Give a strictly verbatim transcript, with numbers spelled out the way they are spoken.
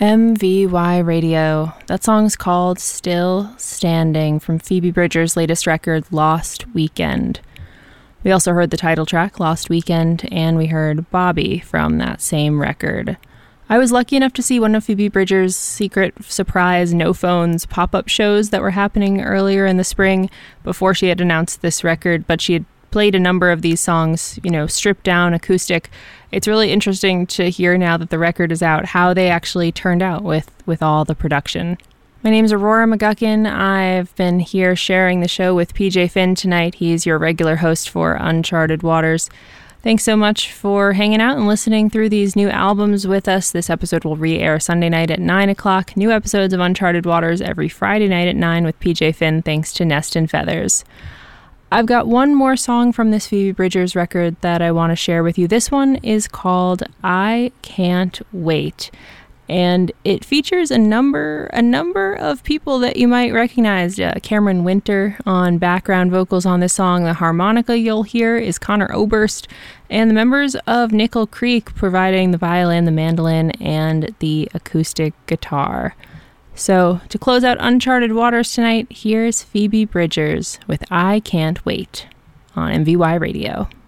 M V Y Radio. That song's called Still Standing from Phoebe Bridgers' latest record, Lost Weekend. We also heard the title track, Lost Weekend, and we heard Bobby from that same record. I was lucky enough to see one of Phoebe Bridgers' secret surprise no phones pop-up shows that were happening earlier in the spring before she had announced this record, but she had played a number of these songs, you know, stripped down, acoustic. It's really interesting to hear now that the record is out, how they actually turned out with, with all the production. My name's Aurora McGuckin. I've been here sharing the show with P J Finn tonight. He's your regular host for Uncharted Waters. Thanks so much for hanging out and listening through these new albums with us. This episode will re-air Sunday night at nine o'clock. New episodes of Uncharted Waters every Friday night at nine with P J Finn, thanks to Nest and Feathers. I've got one more song from this Phoebe Bridgers record that I want to share with you. This one is called I Can't Wait, and it features a number a number of people that you might recognize. Uh, Cameron Winter on background vocals on this song. The harmonica you'll hear is Connor Oberst, and the members of Nickel Creek providing the violin, the mandolin, and the acoustic guitar. So, to close out Uncharted Waters tonight, here's Phoebe Bridgers with I Can't Wait on M V Y Radio.